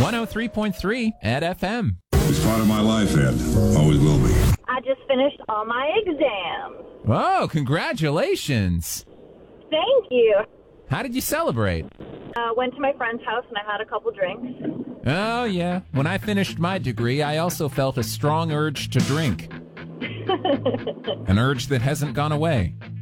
103.3 at FM. It's part of my life, Ed. Always will be. I just finished all my exams. Oh, congratulations. Thank you. How did you celebrate? Went to my friend's house and I had a couple drinks. Oh, yeah. When I finished my degree, I also felt a strong urge to drink. An urge that hasn't gone away.